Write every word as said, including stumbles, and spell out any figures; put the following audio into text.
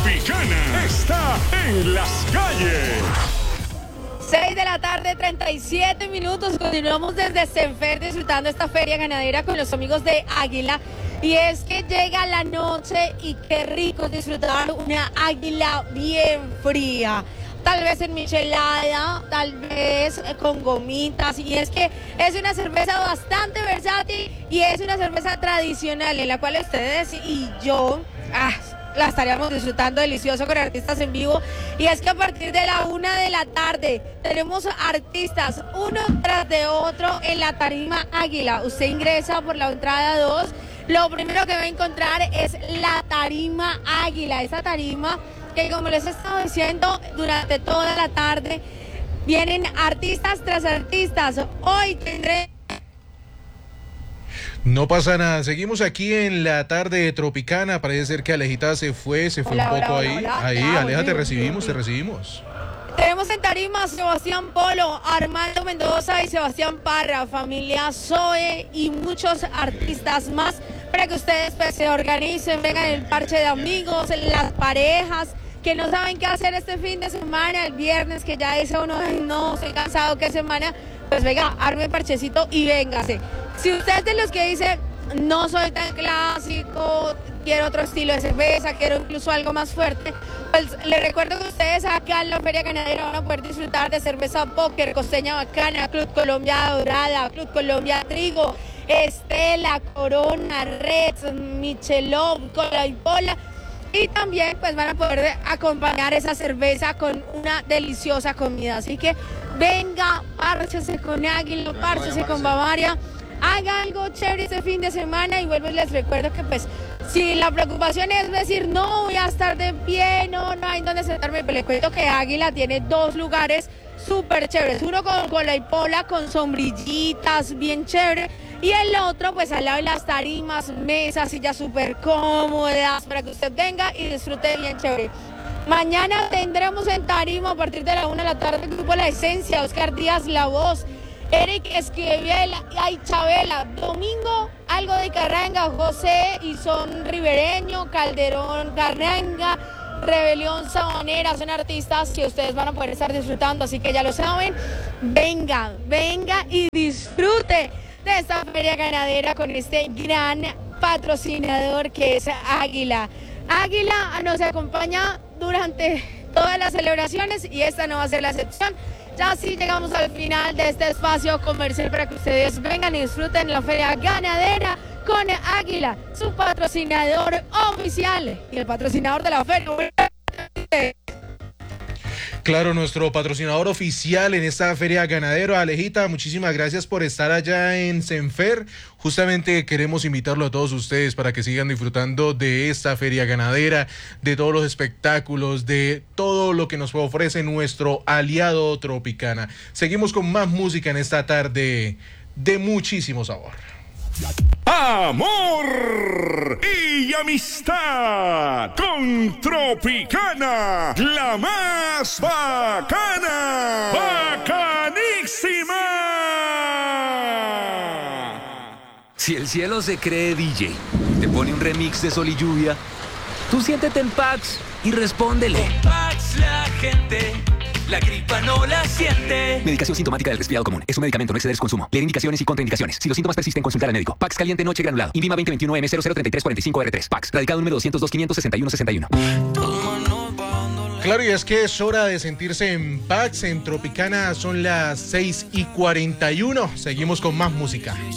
Tropicana está en las calles. seis de la tarde, treinta y siete minutos. Continuamos desde Senfer disfrutando esta feria ganadera con los amigos de Águila. Y es que llega la noche y qué rico disfrutar una águila bien fría. Tal vez en michelada, tal vez con gomitas. Y es que es una cerveza bastante versátil y es una cerveza tradicional en la cual ustedes y yo ah, la estaríamos disfrutando delicioso con artistas en vivo. Y es que a partir de la una de la tarde tenemos artistas uno tras de otro en la tarima Águila. Usted ingresa por la entrada dos. Lo primero que va a encontrar es la tarima Águila, esa tarima que, como les he estado diciendo durante toda la tarde, vienen artistas tras artistas. Hoy tendré... No pasa nada, seguimos aquí en la tarde tropicana. Parece ser que Alejita se fue, se fue Hola, un poco hola, ahí. hola, ahí, hola, Aleja, te hola, recibimos, hola. te recibimos. Tenemos en tarima a Sebastián Polo, Armando Mendoza y Sebastián Parra, familia Zoe y muchos artistas más para que ustedes pues, se organicen, vengan el parche de amigos, las parejas que no saben qué hacer este fin de semana, el viernes que ya dice uno, ay no, estoy cansado, qué semana, pues venga, arme el parchecito y véngase. Si usted es de los que dice, no soy tan clásico, quiero otro estilo de cerveza, quiero incluso algo más fuerte, pues les recuerdo que ustedes acá en la Feria Ganadera van a poder disfrutar de cerveza Póker, Costeña Bacana, Club Colombia Dorada, Club Colombia Trigo, Estela, Corona, Red, Michelob, Cola y Pola. Y también pues van a poder acompañar esa cerveza con una deliciosa comida. Así que venga, párchese con Águila, párchese con Bavaria, haga algo chévere este fin de semana. Y vuelvo y les recuerdo que pues si la preocupación es decir no voy a estar de pie, no, no hay donde sentarme, pero les cuento que Águila tiene dos lugares súper chéveres. Uno con Cola y Pola, con sombrillitas, bien chévere. Y el otro, pues al lado de las tarimas, mesas, sillas súper cómodas para que usted venga y disfrute bien chévere. Mañana tendremos en tarima a partir de la una de la tarde el grupo La Esencia, Oscar Díaz La Voz, Eric Esquivel y Chabela. Domingo algo de carranga, José y Son Ribereño, Calderón Carranga, Rebelión Sabanera, son artistas que ustedes van a poder estar disfrutando, así que ya lo saben, venga, venga y disfrute de esta feria ganadera con este gran patrocinador que es Águila. Águila nos acompaña durante todas las celebraciones y esta no va a ser la excepción. Ya sí llegamos al final de este espacio comercial para que ustedes vengan y disfruten la feria ganadera con Águila, su patrocinador oficial y el patrocinador de la feria. Claro, nuestro patrocinador oficial en esta feria ganadera. Alejita, muchísimas gracias por estar allá en Senfer. Justamente queremos invitarlo a todos ustedes para que sigan disfrutando de esta feria ganadera, de todos los espectáculos, de todo lo que nos ofrece nuestro aliado Tropicana. Seguimos con más música en esta tarde de muchísimo sabor. Amor y amistad con Tropicana, la más bacana, bacanísima. Si el cielo se cree D J, te pone un remix de Sol y Lluvia, tú siéntete en Pax y respóndele. Con Pax la gente la gripa no la siente. Medicación sintomática del resfriado común. Es un medicamento, no exceder su consumo. Leer indicaciones y contraindicaciones. Si los síntomas persisten, consultar al médico. Pax caliente noche granulado. Invima veinte veintiuno M cero cero treinta y tres cuarenta y cinco R tres. Pax. Radicado número doscientos dos quinientos sesenta y uno sesenta y uno. Claro, y es que es hora de sentirse en Pax. En Tropicana son las seis y cuarenta y uno. Seguimos con más música.